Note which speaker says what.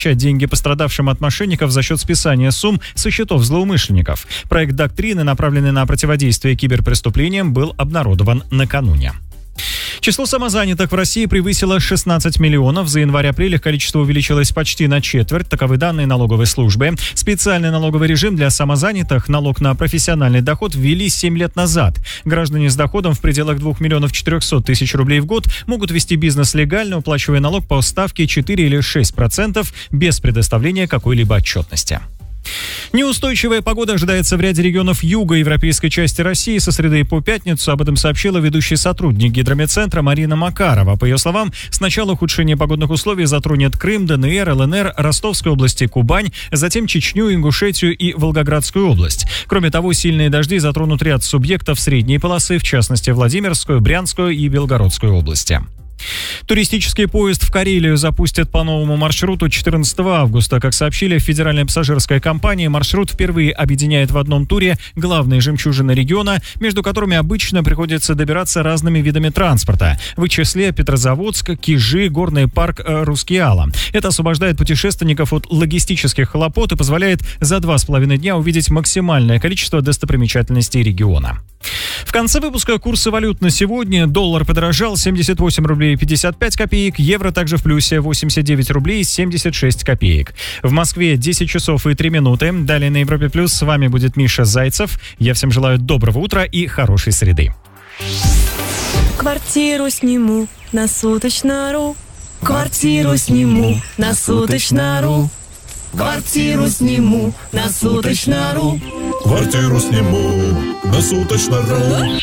Speaker 1: деньги пострадавшим от мошенников за счет списания сумм со счетов злоумышленников. Проект доктрины, направленный на противодействие киберпреступлениям, был обнародован накануне. Число самозанятых в России превысило 16 миллионов. За январь-апрель их количество увеличилось почти на четверть. Таковы данные налоговой службы. Специальный налоговый режим для самозанятых, налог на профессиональный доход, ввели 7 лет назад. Граждане с доходом в пределах 2 миллионов 400 тысяч рублей в год могут вести бизнес легально, уплачивая налог по ставке 4 или 6% без предоставления какой-либо отчетности. Неустойчивая погода ожидается в ряде регионов юго-европейской части России со среды по пятницу. Об этом сообщила ведущий сотрудник Гидрометцентра Марина Макарова. По ее словам, сначала ухудшение погодных условий затронет Крым, ДНР, ЛНР, Ростовскую область и Кубань, затем Чечню, Ингушетию и Волгоградскую область. Кроме того, сильные дожди затронут ряд субъектов средней полосы, в частности Владимирскую, Брянскую и Белгородскую области. Туристический поезд в Карелию запустят по новому маршруту 14 августа. Как сообщили в Федеральной пассажирской компании, маршрут впервые объединяет в одном туре главные жемчужины региона, между которыми обычно приходится добираться разными видами транспорта. В их числе Петрозаводск, Кижи, горный парк Рускеала. Это освобождает путешественников от логистических хлопот и позволяет за 2,5 дня увидеть максимальное количество достопримечательностей региона. В конце выпуска курсы валют на сегодня. Доллар подорожал 78 рублей 55 копеек, евро также в плюсе 89 рублей 76 копеек. В Москве 10 часов и 3 минуты. Далее на Европе Плюс с вами будет Миша Зайцев. Я всем желаю доброго утра и хорошей среды.
Speaker 2: Квартиру сниму на суточно.ру. Квартиру сниму на суточно.ру. Квартиру сниму на суточно.ру.
Speaker 3: Квартиру сниму на суточно.ру.